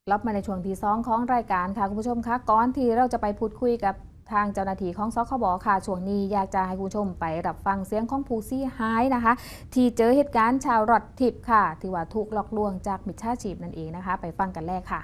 รับมาในช่วงที่2ของรายการค่ะคุณผู้ชมคะก่อนที่เราจะไปพูดคุยกับทางเจ้าหน้าที่ของสคบค่ะช่วงนี้อยากจะให้คุณผู้ชมไปรับฟังเสียงของผู้เสียหายนะคะที่เจอเหตุการณ์ชาวรถทิพย์ค่ะที่ว่าถูกหลอกลวงจากมิจฉาชีพนั่นเองนะคะไปฟังกันแรกค่ะ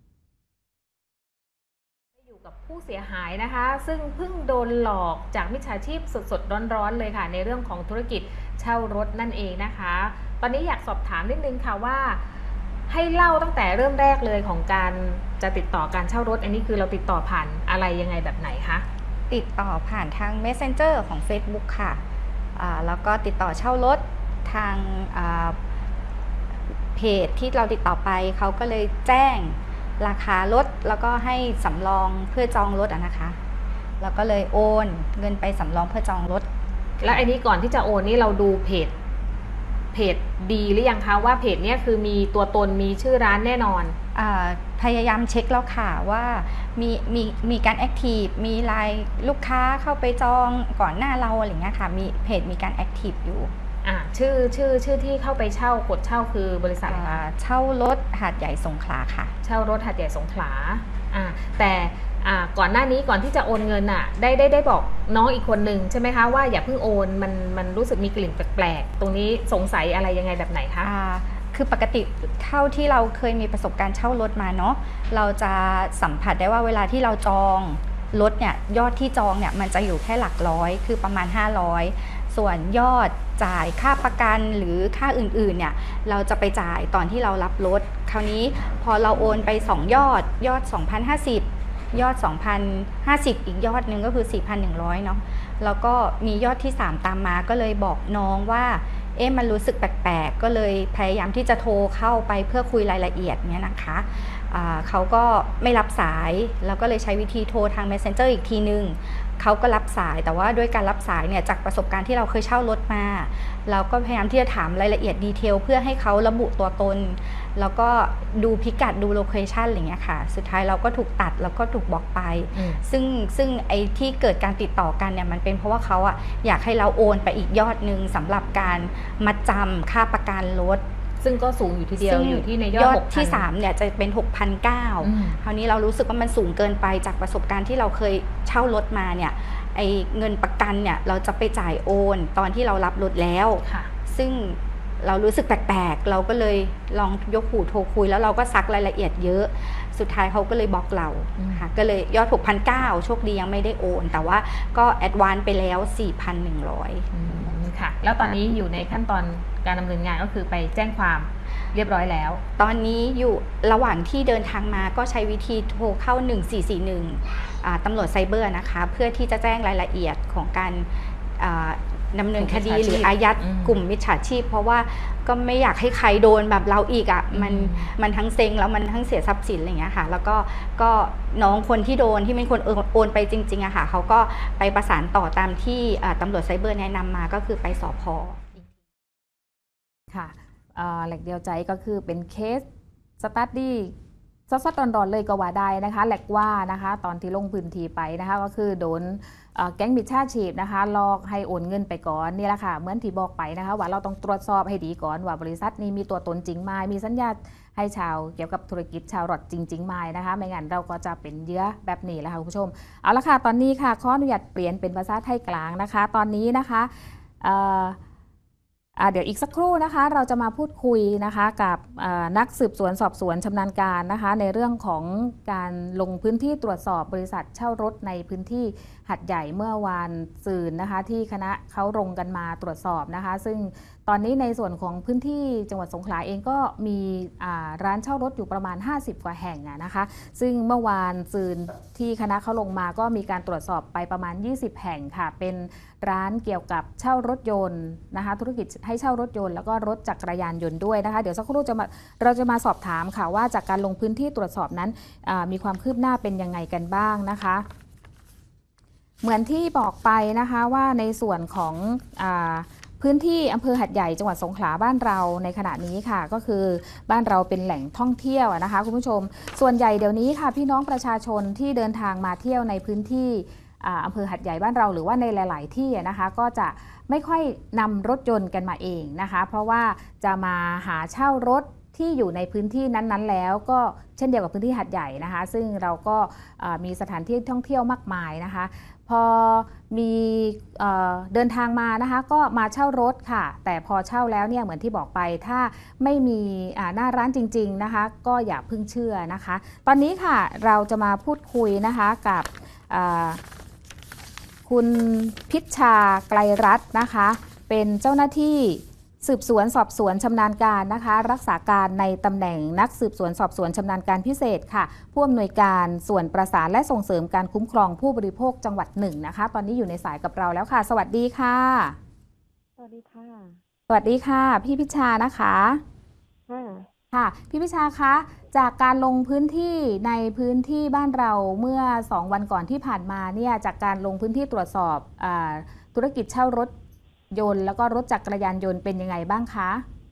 อยู่กับผู้เสียหายนะคะซึ่งเพิ่งโดนหลอกจากมิจฉาชีพสดๆร้อนๆเลยค่ะในเรื่องของธุรกิจเช่ารถนั่นเองนะคะตอนนี้อยากสอบถามนิดนึงค่ะว่าให้เล่าตั้งแต่เริ่มแรกเลยของการจะติดต่อการเช่ารถอันนี้คือเราติดต่อผ่านอะไรยังไงแบบไหนคะติดต่อผ่านทาง Messenger ของ Facebook ค่ะแล้วก็ติดต่อเช่ารถทางเพจที่เราติดต่อไปเขาก็เลยแจ้งราคารถแล้วก็ให้สำรองเพื่อจองรถนะคะแล้วก็เลยโอนเงินไปสำรองเพื่อจองรถแล้วอันนี้ก่อนที่จะโอนนี่เราดูเพจดีหรือยังคะว่าเพจนี้คือมีตัวตนมีชื่อร้านแน่นอนพยายามเช็คแล้วค่ะว่ามีการแอคทีฟมีไลน์ลูกค้าเข้าไปจองก่อนหน้าเราอะไรเงี้ยค่ะมีเพจมีการแอคทีฟอยู่ชื่อที่เข้าไปเช่ากดเช่าคือบริษัทเช่ารถหาดใหญ่สงขลาค่ะเช่ารถหาดใหญ่สงขลาแต่ก่อนหน้านี้ก่อนที่จะโอนเงินได้บอกน้องอีกคนหนึ่งใช่ไหมคะว่าอย่าเพิ่งโอนมันรู้สึกมีกลิ่นแปลกๆตรงนี้สงสัยอะไรยังไงแบบไหนคะคือปกติเท่าที่เราเคยมีประสบการณ์เช่ารถมาเนาะเราจะสัมผัสได้ว่าเวลาที่เราจองรถเนี่ยยอดที่จองเนี่ยมันจะอยู่แค่หลักร้อยคือประมาณ500ส่วนยอดจ่ายค่าประกันหรือค่าอื่นๆเนี่ยเราจะไปจ่ายตอนที่เรารับรถคราวนี้พอเราโอนไป2ยอด 2,050 ยอด 2,050 อีกยอดหนึ่งก็คือ 4,100 เนาะแล้วก็มียอดที่3ตามมาก็เลยบอกน้องว่ามันรู้สึกแปลกๆก็เลยพยายามที่จะโทรเข้าไปเพื่อคุยรายละเอียดเนี่ยนะคะเขาก็ไม่รับสายแล้วก็เลยใช้วิธีโทรทาง Messenger อีกทีนึงเขาก็รับสายแต่ว่าด้วยการรับสายเนี่ยจากประสบการณ์ที่เราเคยเช่ารถมาเราก็พยายามที่จะถามรายละเอียดดีเทลเพื่อให้เขาระบุตัวตนแล้วก็ดูพิกัดดูโลเคชันอะไรเงี้ยค่ะสุดท้ายเราก็ถูกตัดแล้วก็ถูกบล็อกไปซึ่งไอ้ที่เกิดการติดต่อกันเนี่ยมันเป็นเพราะว่าเขาอยากให้เราโอนไปอีกยอดหนึ่งสำหรับการมัดจำค่าประกันรถซึ่งก็สูงอยู่ทีเดียวอยู่ที่ในยอดที่3เนี่ยจะเป็น 6,900 คราวนี้เรารู้สึกว่ามันสูงเกินไปจากประสบการณ์ที่เราเคยเช่ารถมาเนี่ยไอ้เงินประกันเนี่ยเราจะไปจ่ายโอนตอนที่เรารับรถแล้วซึ่งเรารู้สึกแปลกๆเราก็เลยลองยกหูโทรคุยแล้วเราก็ซักรายละเอียดเยอะสุดท้ายเขาก็เลยบล็อกเราค่ะก็เลยยอด 6,900 โชคดียังไม่ได้โอนแต่ว่าก็แอดวานซ์ไปแล้ว 4,100 ค่ะแล้วตอนนี้อยู่ในขั้นตอนการดำเนินงานก็คือไปแจ้งความเรียบร้อยแล้วตอนนี้อยู่ระหว่างที่เดินทางมาก็ใช้วิธีโทรเข้า1441ตำรวจไซเบอร์นะคะเพื่อที่จะแจ้งรายละเอียดของการดำเนินคดีหรืออายัดกลุ่มมิจฉาชีพเพราะว่าก็ไม่อยากให้ใครโดนแบบเราอีกมันทั้งเซ็งแล้วมันทั้งเสียทรัพย์สินอะไรอย่างเงี้ยค่ะแล้วก็น้องคนที่โดนที่เป็นคนโอนไปจริงๆอะค่ะเขาก็ไปประสานต่อตามที่ตำรวจไซเบอร์แนะนำมาก็คือไปสภ. ค่ะแหล่งเดียวใจก็คือเป็นเคสสตั๊ดดี้สดๆร้อนๆเลยก็ว่าได้นะคะแหลกว่านะคะตอนที่ลงพื้นที่ไปนะคะก็คือโดนแก๊งมิจฉาชีพนะคะหลอกให้โอนเงินไปก่อนนี่แหละค่ะเหมือนที่บอกไปนะคะว่าเราต้องตรวจสอบให้ดีก่อนว่าบริษัทนี้มีตัวตนจริงไหมมีสัญญาให้ชาวเกี่ยวกับธุรกิจชาวรถจริงๆไหมนะคะไม่งั้นเราก็จะเป็นเหยื่อแบบนี้แหละค่ะคุณผู้ชมเอาละค่ะตอนนี้ค่ะขออนุญาตเปลี่ยนเป็นภาษาไทยกลางนะคะตอนนี้นะคะเดี๋ยวอีกสักครู่นะคะเราจะมาพูดคุยนะคะกับนักสืบสวนสอบสวนชำนาญการนะคะในเรื่องของการลงพื้นที่ตรวจสอบบริษัทเช่ารถในพื้นที่หัดใหญ่เมื่อวานซืนนะคะที่คณะเขาลงกันมาตรวจสอบนะคะซึ่งตอนนี้ในส่วนของพื้นที่จังหวัดสงขลาเองก็มีร้านเช่ารถอยู่ประมาณ50กว่าแห่งนะคะซึ่งเมื่อวานซืนที่คณะเขาลงมาก็มีการตรวจสอบไปประมาณ20แห่งค่ะเป็นร้านเกี่ยวกับเช่ารถยนต์นะคะธุรกิจให้เช่ารถยนต์แล้วก็รถจักรยานยนต์ด้วยนะคะเดี๋ยวสักครู่เราจะมาสอบถามค่ะว่าจากการลงพื้นที่ตรวจสอบนั้นมีความคืบหน้าเป็นยังไงกันบ้างนะคะเหมือนที่บอกไปนะคะว่าในส่วนของพื้นที่อำเภอหัดใหญ่จังหวัดสงขลาบ้านเราในขณะนี้ค่ะก็คือบ้านเราเป็นแหล่งท่องเที่ยวนะคะคุณผู้ชมส่วนใหญ่เดี๋ยวนี้ค่ะพี่น้องประชาชนที่เดินทางมาเที่ยวในพื้นที่อำเภอหัดใหญ่บ้านเราหรือว่าในหลายๆที่นะคะก็จะไม่ค่อยนำรถยนต์กันมาเองนะคะเพราะว่าจะมาหาเช่ารถที่อยู่ในพื้นที่นั้นๆแล้วก็เช่นเดียวกับพื้นที่หาดใหญ่นะคะซึ่งเราก็มีสถานที่ท่องเที่ยวมากมายนะคะพอมีเดินทางมานะคะก็มาเช่ารถค่ะแต่พอเช่าแล้วเนี่ยเหมือนที่บอกไปถ้าไม่มีหน้าร้านจริงๆนะคะก็อย่าเพิ่งเชื่อนะคะตอนนี้ค่ะเราจะมาพูดคุยนะคะกับคุณพิชชาไกลรัตน์นะคะเป็นเจ้าหน้าที่สืบสวนสอบสวนชำนาญการนะคะรักษาการในตำแหน่งนักสืบสวนสอบสวนชำนาญการพิเศษค่ะผู้อำนวยการส่วนประสานและส่งเสริมการคุ้มครองผู้บริโภคจังหวัดหนึ่งนะคะตอนนี้อยู่ในสายกับเราแล้วค่ะสวัสดีค่ะสวัสดีค่ะสวัสดีค่ะพี่พิชชานะคะค่ะพี่พิชชาคะจากการลงพื้นที่ในพื้นที่บ้านเราเมื่อ2 วันก่อนที่ผ่านมาเนี่ยจากการลงพื้นที่ตรวจสอบธุรกิจเช่ารถยนต์แล้วก็รถจักรยานยนต์เป็นยังไงบ้างคะ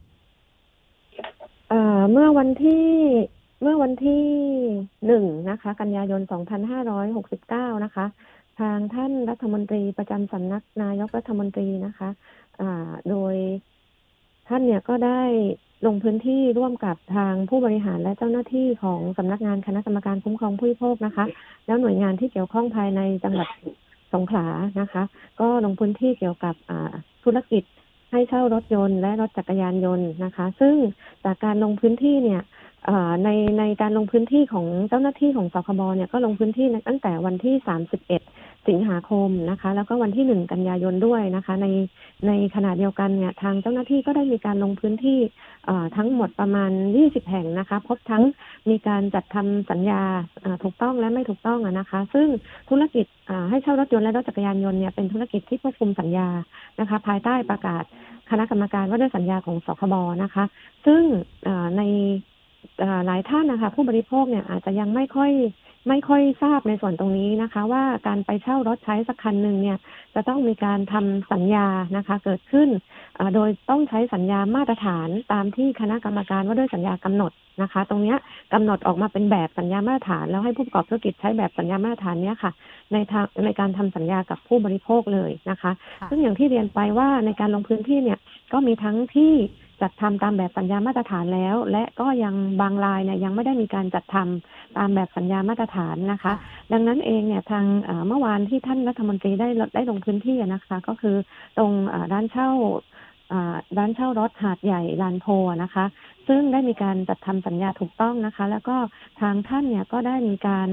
เมื่อวันที่1นะคะกันยายน2569นะคะทางท่านรัฐมนตรีประจำสำนักนายกรัฐมนตรีนะคะโดยท่านเนี่ยก็ได้ลงพื้นที่ร่วมกับทางผู้บริหารและเจ้าหน้าที่ของสำนักงานคณะกรรมการคุ้มครองผู้บริโภคนะคะแล้วหน่วยงานที่เกี่ยวข้องภายในจังหวัดสงขลานะคะก็ลงพื้นที่เกี่ยวกับธุรกิจให้เช่ารถยนต์และรถจักรยานยนต์นะคะซึ่งจากการลงพื้นที่เนี่ยในการลงพื้นที่ของเจ้าหน้าที่ของสคบเนี่ยก็ลงพื้นที่ตั้งแต่วันที่31 สิงหาคมนะคะแล้วก็วันที่1 กันยายนด้วยนะคะในขณะเดียวกันเนี่ยทางเจ้าหน้าที่ก็ได้มีการลงพื้นที่ทั้งหมดประมาณ20 แห่งนะคะพบทั้งมีการจัดทำสัญญาถูกต้องและไม่ถูกต้องนะคะซึ่งธุรกิจให้เช่ารถยนต์และรถจักรยานยนต์เนี่ยเป็นธุรกิจที่ควบคุมสัญญานะคะภายใต้ประกาศคณะกรรมการว่าด้วยสัญญาของสคบนะคะซึ่งในหลายท่านนะคะผู้บริโภคเนี่ยอาจจะยังไม่ค่อยทราบในส่วนตรงนี้นะคะว่าการไปเช่ารถใช้สักคันหนึ่งเนี่ยจะต้องมีการทำสัญญานะคะเกิดขึ้นโดยต้องใช้สัญญามาตรฐานตามที่คณะกรรมการว่าด้วยสัญญากำหนดนะคะตรงนี้กำหนดออกมาเป็นแบบสัญญามาตรฐานแล้วให้ผู้ประกอบธุรกิจใช้แบบสัญญามาตรฐานนี้ค่ะในการทำสัญญากับผู้บริโภคเลยนะคะซึ่งอย่างที่เรียนไปว่าในการลงพื้นที่เนี่ยก็มีทั้งที่จัดทำตามแบบสัญญามาตรฐานแล้วและก็ยังบางรายเนี่ยยังไม่ได้มีการจัดทำตามแบบสัญญามาตรฐานนะคะดังนั้นเองเนี่ยทางเมื่อวานที่ท่านรัฐมนตรีได้ลงพื้นที่นะคะก็คือตรงร้านเช่ารถหาดใหญ่ลานโพนะคะซึ่งได้มีการจัดทำสัญญาถูกต้องนะคะแล้วก็ทางท่านเนี่ยก็ได้มีการ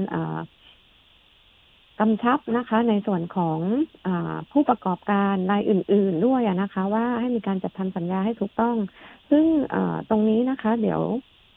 กำชับนะคะในส่วนของผู้ประกอบการรายอื่นๆด้วยนะคะว่าให้มีการจัดทำสัญญาให้ถูกต้องซึ่งตรงนี้นะคะเดี๋ยว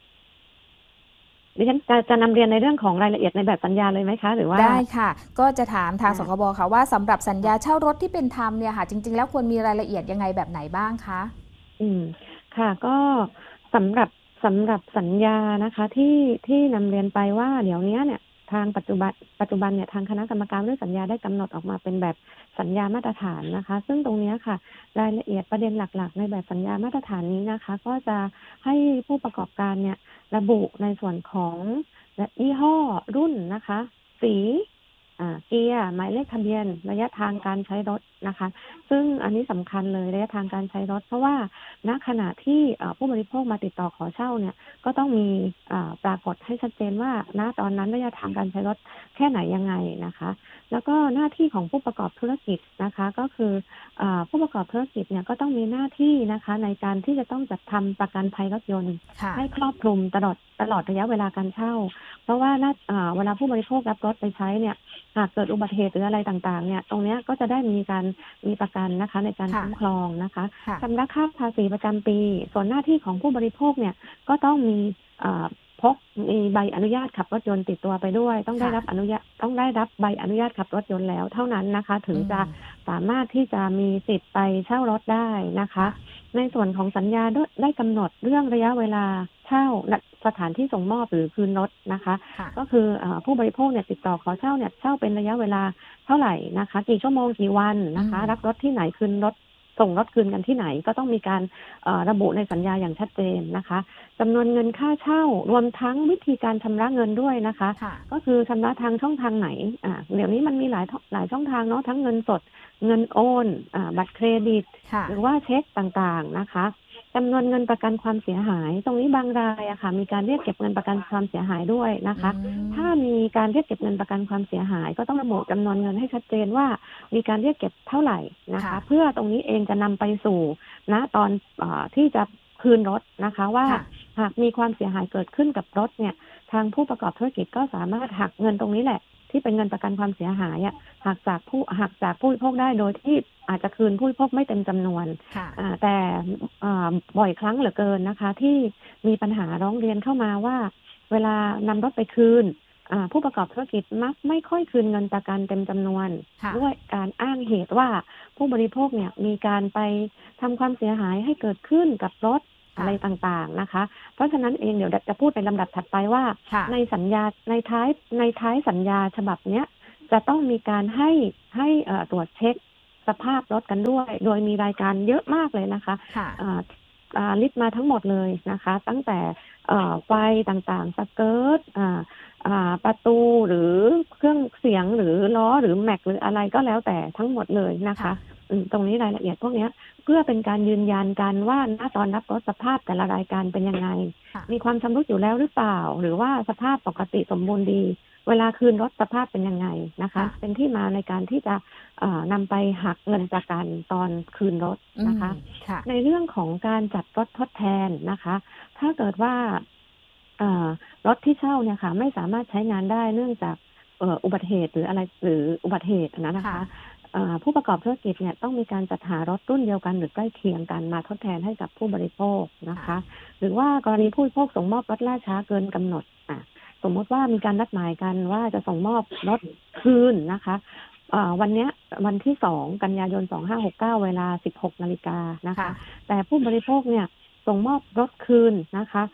ดิฉันจะนำเรียนในเรื่องของรายละเอียดในแบบสัญญาเลยไหมคะหรือว่าได้ค่ะก็จะถามทางสคบค่ะว่าสำหรับสัญญาเช่ารถที่เป็นธรรมเนี่ยค่ะจริงๆแล้วควรมีรายละเอียดยังไงแบบไหนบ้างคะค่ะก็สำหรับสัญญานะคะที่นำเรียนไปว่าเดี๋ยวนี้เนี่ยทางปัจจุบันเนี่ยทางคณะกรรมการเรื่องสัญญาได้กำหนดออกมาเป็นแบบสัญญามาตรฐานนะคะซึ่งตรงนี้ค่ะรายละเอียดประเด็นหลักๆในแบบสัญญามาตรฐานนี้นะคะก็จะให้ผู้ประกอบการเนี่ยระบุในส่วนของยี่ห้อรุ่นนะคะสีเกียร์หมายเลขทะเบียนระยะทางการใช้รถนะคะซึ่งอันนี้สำคัญเลยระยะทางการใช้รถเพราะว่าณขณะที่ผู้บริโภคมาติดต่อขอเช่าเนี่ยก็ต้องมีปรากฏให้ชัดเจนว่าณตอนนั้นระยะทางการใช้รถแค่ไหนยังไงนะคะแล้วก็หน้าที่ของผู้ประกอบธุรกิจนะคะก็คือผู้ประกอบธุรกิจเนี่ยก็ต้องมีหน้าที่นะคะในการที่จะต้องจัดทำประกันภัยรถยนต์ให้ครอบคลุมตลอดระยะเวลาการเช่าเพราะว่าเวลาผู้บริโภครับรถไปใช้เนี่ยหากเกิดอุบัติเหตุหรืออะไรต่างๆเนี่ยตรงนี้ก็จะได้มีประกันนะคะในการคุ้มครองนะคะชำระค่าภาษีประจำปีส่วนหน้าที่ของผู้บริโภคเนี่ยก็ต้องมีมีใบอนุญาตขับรถยนต์ติดตัวไปด้วยต้องได้รับใบอนุญาตขับรถยนต์แล้วเท่านั้นนะคะถึงจะสามารถที่จะมีสิทธิ์ไปเช่ารถได้นะคะในส่วนของสัญญาได้กำหนดเรื่องระยะเวลาเช่าสถานที่ส่งมอบหรือคืนรถนะคะก็คือผู้บริโภคเนี่ยติดต่อขอเช่าเนี่ยเช่าเป็นระยะเวลาเท่าไหร่นะคะกี่ชั่วโมงกี่วันนะคะรับรถที่ไหนคืนรถส่งรถคืนกันที่ไหนก็ต้องมีการระบุในสัญญาอย่างชัดเจนนะคะจำนวนเงินค่าเช่ารวมทั้งวิธีการชำระเงินด้วยนะคะก็คือชำระทางช่องทางไหนเดี๋ยวนี้มันมีหลายช่องทางเนาะทั้งเงินสดเงินโอนบัตรเครดิตหรือว่าเช็คต่างๆนะคะจำนวนเงินประกันความเสียหายตรงนี้บางรายอะค่ะมีการเรียกเก็บเงินประกันความเสียหายด้วยนะคะถ้ามีการเรียกเก็บเงินประกันความเสียหายก็ต้องระบุจำนวนเงินให้ชัดเจนว่ามีการเรียกเก็บเท่าไหร่นะคะเพื่อตรงนี้เองจะนำไปสู่ณตอนที่จะคืนรถนะคะว่าหากมีความเสียหายเกิดขึ้นกับรถเนี่ยทางผู้ประกอบธุรกิจก็สามารถหักเงินตรงนี้แหละที่เป็นเงินประกันความเสียหายหักจากผู้บริโภคได้โดยที่อาจจะคืนผู้บริโภคไม่เต็มจำนวนแต่บ่อยครั้งเหลือเกินนะคะที่มีปัญหาร้องเรียนเข้ามาว่าเวลานำรถไปคืนผู้ประกอบธุรกิจมักไม่ค่อยคืนเงินประกันเต็มจำนวนด้วยการอ้างเหตุว่าผู้บริโภคเนี่ยมีการไปทำความเสียหายให้เกิดขึ้นกับรถอะไรต่างๆนะคะเพราะฉะนั้นเองเดี๋ยวจะพูดในลำดับถัดไปว่าในสัญญาในท้ายสัญญาฉบับเนี้ยจะต้องมีการให้ตรวจเช็คสภาพรถกันด้วยโดยมีรายการเยอะมากเลยนะคะลิสต์มาทั้งหมดเลยนะคะตั้งแต่ไฟต่างๆสเกิร์ตประตูหรือเครื่องเสียงหรือล้อหรือแม็กหรืออะไรก็แล้วแต่ทั้งหมดเลยนะคะตรงนี้รายละเอียดพวกนี้เพื่อเป็นการยืนยันกันว่าณตอนรับรถสภาพแต่ละรายการเป็นยังไงมีความชำรุดอยู่แล้วหรือเปล่าหรือว่าสภาพปกติสมบูรณ์ดีเวลาคืนรถสภาพเป็นยังไงนะคะเป็นที่มาในการที่จะนำไปหักเงินประกันตอนคืนรถนะคะในเรื่องของการจัดรถทดแทนนะคะถ้าเกิดว่ารถที่เช่าเนี่ยค่ะไม่สามารถใช้งานได้เนื่องจากอุบัติเหตุหรืออะไรหรืออุบัติเหตุนะคะผู้ประกอบธุรกิจเนี่ยต้องมีการจัดหารถรุ่นเดียวกันหรือใกล้เคียงกันมาทดแทนให้กับผู้บริโภคนะคะหรือว่ากรณีผู้บริโภคส่งมอบรถล่าช้าเกินกำหนดสมมติว่ามีการนัดหมายกันว่าจะส่งมอบรถคืนนะคะวันที่2 กันยายน 2569 เวลา 16 นาฬิกานะคะแต่ผู้บริโภคเนี่ยส่งมอบรถคืนนะคะ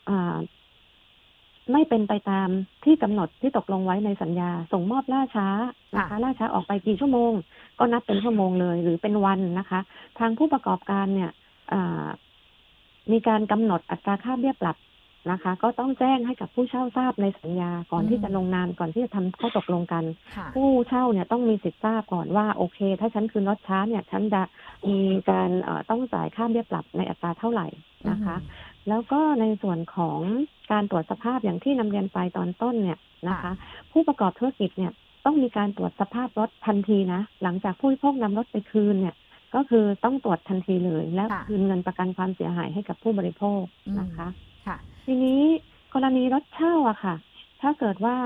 ไม่เป็นไปตามที่กำหนดที่ตกลงไว้ในสัญญาส่งมอบล่าช้านะคะล่าช้าออกไปกี่ชั่วโมงก็นับเป็นชั่วโมงเลยหรือเป็นวันนะคะทางผู้ประกอบการเนี่ยมีการกำหนดอัตราค่าเบี้ยปรับนะคะก็ต้องแจ้งให้กับผู้เช่าทราบในสัญญาก่อนที่จะลงนามก่อนที่จะทำข้อตกลงกันผู้เช่าเนี่ยต้องมีสิทธิ์ทราบก่อนว่าโอเคถ้าฉันคืนรถช้าเนี่ยฉันจะมีการต้องจ่ายค่าเบี้ยปรับในอัตราเท่าไหร่นะคะแล้วก็ในส่วนของการตรวจสภาพอย่างที่นำเรียนไปตอนต้นเนี่ยนะคะผู้ประกอบธุรกิจเนี่ยต้องมีการตรวจสภาพรถทันทีนะหลังจากผู้บริโภคนำรถไปคืนเนี่ยก็คือต้องตรวจทันทีเลยและคืนเงินประกันความเสียหายให้กับผู้บริโภคนะคะทีนี้กรณีรถเช่าอะค่ะถ้าเกิดว่า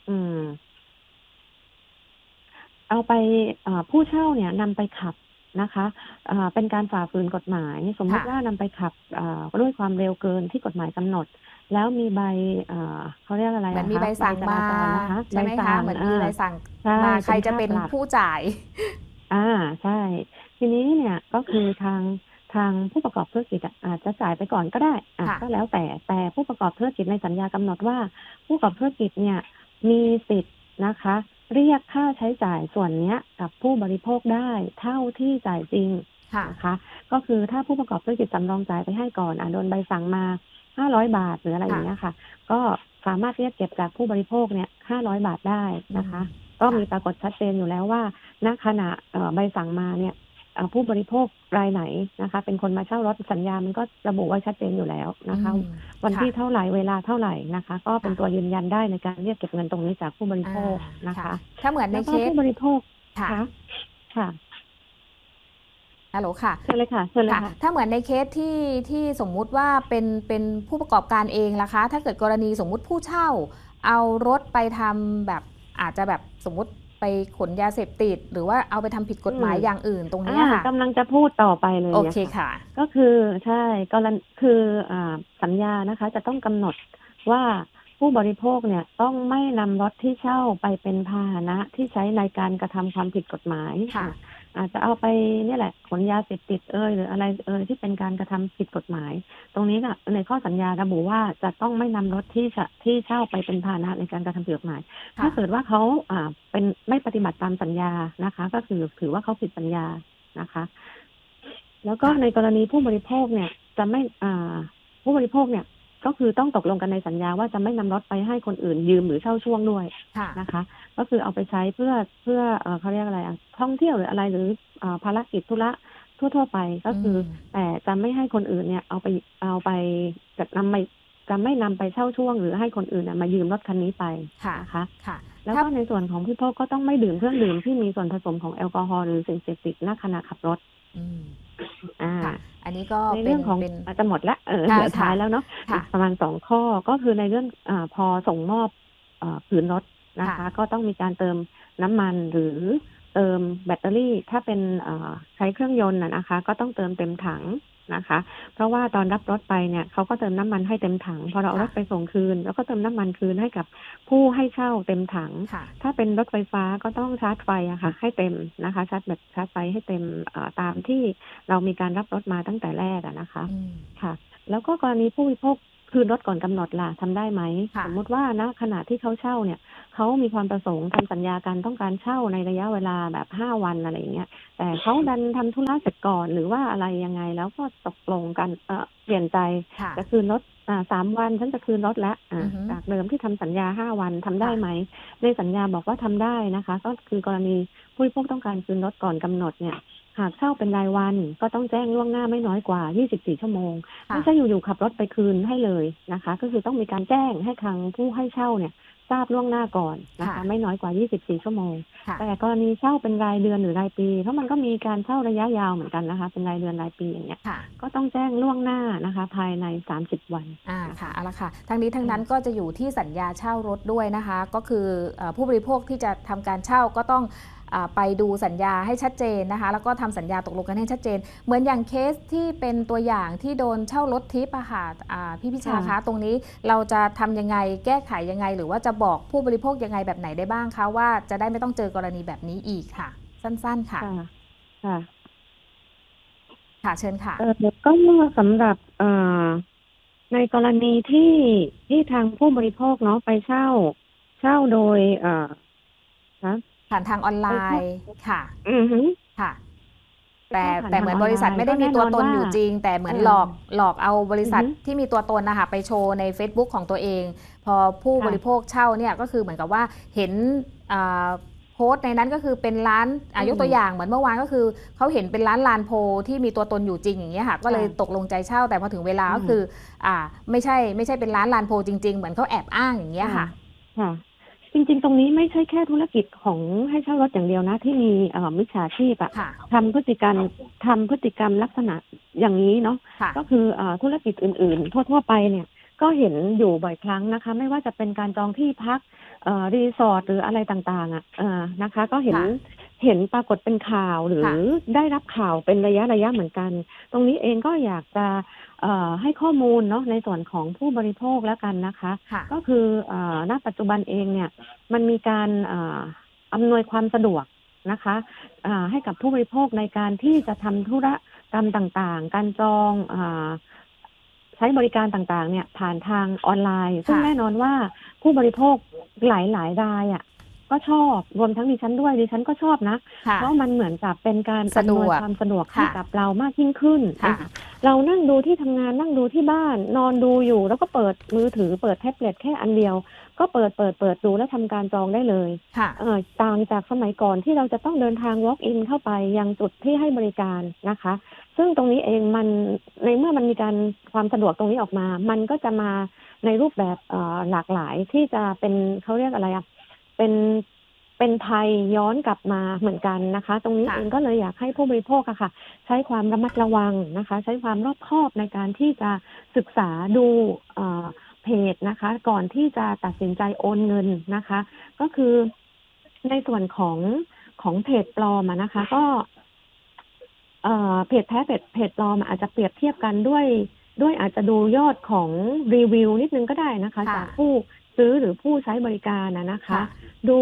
เอาไปผู้เช่าเนี่ยนำไปขับนะคะเป็นการฝ่าฝืนกฎหมายสมมติว่านำไปขับด้วยความเร็วเกินที่กฎหมายกำหนดแล้วมีใบเขาเรียกอะไรมีใบสั่งมาใช่ไหมคะเหมือนมีใบสั่งมาใครจะเป็นผู้จ่ายใช่ทีนี้เนี่ยก็คือทางผู้ประกอบธุรกิจอาจจะจ่ายไปก่อนก็ได้ก็แล้วแต่ผู้ประกอบธุรกิจในสัญญากำหนดว่าผู้ประกอบธุรกิจเนี่ยมีสิทธิ์นะคะเรียกค่าใช้จ่ายส่วนนี้กับผู้บริโภคได้เท่าที่จ่ายจริงนะคะก็คือถ้าผู้ประกอบธุรกิจสำรองจ่ายไปให้ก่อนโดนใบสั่งมา500 บาทหรืออะไรอย่างเงี้ยค่ะก็สามารถเรียกเก็บจากผู้บริโภคเนี่ย500 บาทได้นะคะก็มีปรากฏชัดเจนอยู่แล้วว่าณขณะใบสั่งมาเนี่ยผู้บริโภครายไหนนะคะเป็นคนมาเช่ารถสัญญามันก็ระบุไว้ชัดเจนอยู่แล้วนะคะวันที่เท่าไหร่เวลาเท่าไหร่นะคะก็เป็นตัวยืนยันได้ในการเรียกเก็บเงินตรงนี้จากผู้บริโภคนะคะถ้าเหมือนในเคสผู้บริโภคค่ะฮัลโหลค่ะเชิญเลยค่ะถ้าเหมือนในเคสที่สมมุติว่าเป็นผู้ประกอบการเองล่ะคะถ้าเกิดกรณีสมมุติผู้เช่าเอารถไปทำแบบอาจจะแบบสมมุติไปขนยาเสพติดหรือว่าเอาไปทำผิดกฎหมายอย่างอื่นตรงนี้ค่ะกำลังจะพูดต่อไปเลยโอเคค่ะก็คือใช่กรณีคือสัญญานะคะจะต้องกำหนดว่าผู้บริโภคเนี่ยต้องไม่นำรถที่เช่าไปเป็นพาหนะที่ใช้ในการกระทำความผิดกฎหมายอาจจะเอาไปนี่แหละขนยาเสพติดหรืออะไรที่เป็นการกระทำผิดกฎหมายตรงนี้น่ะในข้อสัญญาระบุว่าจะต้องไม่นำรถที่เช่าไปเป็นพาหนะในการกระทำผิดกฎหมายถ้าเกิดว่าเขาเป็นไม่ปฏิบัติตามสัญญานะคะก็คือถือว่าเขาผิดสัญญานะคะแล้วก็ในกรณีผู้บริโภคเนี่ยจะไม่ผู้บริโภคเนี่ยก็คือต้องตกลงกันในสัญญาว่าจะไม่นำรถไปให้คนอื่นยืมหรือเช่าช่วงด้วยนะคะก็คือเอาไปใช้เพื่อเขาเรียกอะไรท่องเที่ยวหรืออะไรหรือภารกิจธุระทั่วๆไปก็คือแต่จะไม่ให้คนอื่นเนี่ยเอาไปจะไม่นำไปเช่าช่วงหรือให้คนอื่นมายืมรถคันนี้ไปนะคะแล้วก็ในส่วนของผู้บริโภคก็ต้องไม่ดื่มเครื่องดื่มที่มีส่วนผสมของแอลกอฮอล์หรือสิ่งเสพติดณขณะขับรถอันนี้ก็ในเรื่องของจะหมดละเหลือท้ายแล้วเนาะประมาณ2 ข้อก็คือในเรื่องพอส่งมอบผืนรถนะคะก็ต้องมีการเติมน้ำมันหรือเติมแบตเตอรี่ถ้าเป็นใช้เครื่องยนต์นะคะก็ต้องเติมเต็มถังนะคะเพราะว่าตอนรับรถไปเนี่ยเขาก็เติมน้ำมันให้เต็มถังพอเราเอารถไปส่งคืนแล้วก็เติมน้ำมันคืนให้กับผู้ให้เช่าเต็มถังถ้าเป็นรถไฟฟ้าก็ต้องชาร์จไฟค่ะให้เต็มนะคะชาร์จไฟให้เต็มตามที่เรามีการรับรถมาตั้งแต่แรกนะคะค่ะแล้วก็กรณีผู้บริโภคคืนรถก่อนกำหนดล่ะทำได้ไหมสมมติว่าณขณะที่เขาเช่าเนี่ยเขามีความประสงค์ทำสัญญาการต้องการเช่าในระยะเวลาแบบ5 วันอะไรอย่างเงี้ยแต่เขาดันทำธุระเสร็จก่อนหรือว่าอะไรยังไงแล้วก็ตกลงกันเปลี่ยนใจจะคืนรถ3 วันฉันจะคืนรถแล้วจากเดิมที่ทำสัญญา5 วันทำได้ไหมในสัญญาบอกว่าทำได้นะคะก็คือกรณีผู้บริโภคต้องการคืนรถก่อนกำหนดเนี่ยหากเช่าเป็นรายวันก็ต้องแจ้งล่วงหน้าไม่น้อยกว่า24 ชั่วโมงไม่ใช่อยู่ๆขับรถไปคืนให้เลยนะคะก็คือต้องมีการแจ้งให้ทางผู้ให้เช่าเนี่ยทราบล่วงหน้าก่อนนะคะไม่น้อยกว่า24 ชั่วโมงแต่กรณีเช่าเป็นรายเดือนหรือรายปีเพราะมันก็มีการเช่าระยะยาวเหมือนกันนะคะเป็นรายเดือนรายปีอย่างเงี้ยก็ต้องแจ้งล่วงหน้านะคะภายใน30 วันค่ะเอาละค่ะทั้งนี้ทั้งนั้นก็จะอยู่ที่สัญญาเช่ารถด้วยนะคะก็คือผู้บริโภคที่จะทำการเช่าก็ต้องไปดูสัญญาให้ชัดเจนนะคะแล้วก็ทำสัญญาตกลงกันให้ชัดเจนเหมือนอย่างเคสที่เป็นตัวอย่างที่โดนเช่ารถทิปอะค่ะพี่พิชาคะตรงนี้เราจะทำยังไงแก้ไขยังไงหรือว่าจะบอกผู้บริโภคยังไงแบบไหนได้บ้างคะว่าจะได้ไม่ต้องเจอกรณีแบบนี้อีกค่ะสั้นๆค่ะค่ะเชิญค่ะก็สำหรับในกรณีที่ทางผู้บริโภคเนาะไปเช่าโดยผ่านทางออนไลน์ค่ะค่ะแต่เหมือนบริษัทไม่ได้มีตัวตนอยู่จริงแต่เหมือนหลอกเอาบริษัทที่มีตัวตนนะคะไปโชว์ใน Facebook ของตัวเองพอผู้บริโภคเช่าเนี่ยก็คือเหมือนกับว่าเห็นโพสต์ในนั้นก็คือเป็นร้านยกตัวอย่างเหมือนเมื่อวานก็คือเขาเห็นเป็นร้านลานโพที่มีตัวตนอยู่จริงอย่างเงี้ยค่ะก็เลยตกลงใจเช่าแต่พอถึงเวลาก็คือไม่ใช่เป็นร้านลานโพจริงๆเหมือนเขาแอบอ้างอย่างเงี้ยค่ะจริงๆตรงนี้ไม่ใช่แค่ธุรกิจของให้เช่ารถอย่างเดียวนะที่มีมิจฉาชีพทำพฤติกรรมลักษณะอย่างนี้เนาะก็คือธุรกิจอื่นๆทั่วๆไปเนี่ยก็เห็นอยู่บ่อยครั้งนะคะไม่ว่าจะเป็นการจองที่พักรีสอร์ทหรืออะไรต่างๆนะคะก็เห็นปรากฏเป็นข่าวหรือได้รับข่าวเป็นระยะเหมือนกันตรงนี้เองก็อยากจะให้ข้อมูลเนาะในส่วนของผู้บริโภคแล้วกันนะคะก็คือณปัจจุบันเองเนี่ยมันมีการอำนวยความสะดวกนะคะให้กับผู้บริโภคในการที่จะทำธุรกรรมต่างๆการจองใช้บริการต่างๆเนี่ยผ่านทางออนไลน์ซึ่งแน่นอนว่าผู้บริโภคหลายรายก็ชอบรวมทั้งดิฉันก็ชอบนะเพราะมันเหมือนกับเป็นการอำนวยความสะดวกให้กับเรามากยิ่งขึ้นเรานั่งดูที่ทำงานนั่งดูที่บ้านนอนดูอยู่แล้วก็เปิดมือถือเปิดแท็บเล็ตแค่อันเดียวก็เปิดดูแล้วทำการจองได้เลยต่างจากสมัยก่อนที่เราจะต้องเดินทาง walk in เข้าไปยังจุดที่ให้บริการนะคะซึ่งตรงนี้เองมันในเมื่อมันมีการความสะดวกตรงนี้ออกมามันก็จะมาในรูปแบบหลากหลายที่จะเป็นเขาเรียกอะไรเป็นภัยย้อนกลับมาเหมือนกันนะคะตรงนี้เองก็เลยอยากให้ผู้บริโภคค่ะใช้ความระมัดระวังนะคะใช้ความรอบคอบในการที่จะศึกษาดูเพจนะคะก่อนที่จะตัดสินใจโอนเงินนะคะก็คือในส่วนของเพจปลอมนะคะก็เพจแท้เพจปลอมอาจจะเปรียบเทียบกันด้วยอาจจะดูยอดของรีวิวนิดนึงก็ได้นะคะจากผู้ซื้อหรือผู้ใช้บริการนะคะดู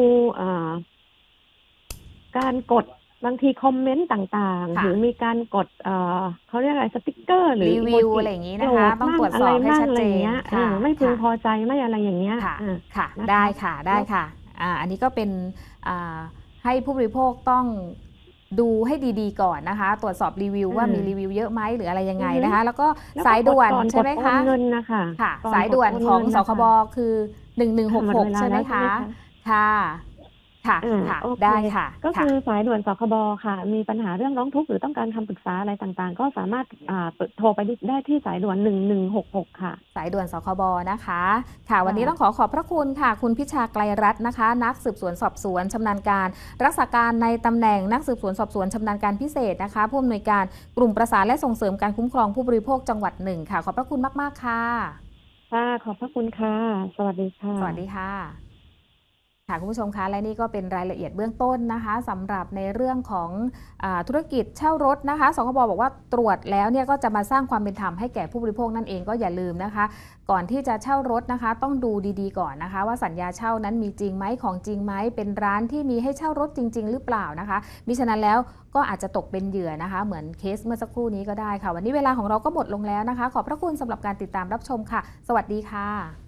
การกดบางทีคอมเมนต์ต่างๆหรือมีการกดเขาเรียกอะไรสติ๊กเกอร์หรือรีวิวอะไรอย่างนี้นะคะต้องตรวจสอบให้ชัดเจนไม่พึงพอใจไม่อะไรอย่างเงี้ยค่ะได้ค่ะอันนี้ก็เป็นให้ผู้บริโภคต้องดูให้ดีๆก่อนนะคะตรวจสอบรีวิวว่ามีรีวิวเยอะไหมหรืออะไรยังไงนะคะแล้วก็สายด่วนใช่ไหมคะค่ะสายด่วนของสคบคือ1166ใช่ไหมคะค่ะค่ะค่ะโอเคได้ค่ะก็ค่ะคือสายด่วนสคบค่ะ มีปัญหาเรื่องร้องทุกข์หรือต้องการคำปรึกษาอะไรต่างๆ ก็สามารถโทรไปได้ที่สายด่วน1166ค่ะสายด่วนสคบนะคะ ค่ะ วันนี้ค่ะต้องขอบพระคุณค่ะ คุณพิชาไกลรัตน์นะคะ นักสืบสวนสอบสวนชำนาญการ รักษาการในตำแหน่งนักสืบสวนสอบสวนชำนาญการพิเศษนะคะ ผู้อำนวยการกลุ่มประสานและส่งเสริมการคุ้มครองผู้บริโภคจังหวัดหนึ่งค่ะ ขอบพระคุณมากๆค่ะค่ะ ขอบพระคุณค่ะ สวัสดีค่ะสวัสดีค่ะ ค่ะคุณผู้ชมคะและนี่ก็เป็นรายละเอียดเบื้องต้นนะคะสำหรับในเรื่องของธุรกิจเช่ารถนะคะสคบบอกว่าตรวจแล้วเนี่ยก็จะมาสร้างความเป็นธรรมให้แก่ผู้บริโภคนั่นเองก็อย่าลืมนะคะ ก่อนที่จะเช่ารถนะคะ ต้องดูดีๆก่อนนะคะ ว่าสัญญาเช่านั้นมีจริงไหมของจริงไหมเป็นร้านที่มีให้เช่ารถจริง ๆ หรือเปล่านะคะมิฉะนั้นแล้วก็อาจจะตกเป็นเหยื่อนะคะ เหมือนเคสเมื่อสักครู่นี้ก็ได้ค่ะ วันนี้เวลาของเราก็หมดลงแล้วนะคะ ขอบพระคุณสำหรับการติดตามรับชมค่ะ สวัสดีค่ะ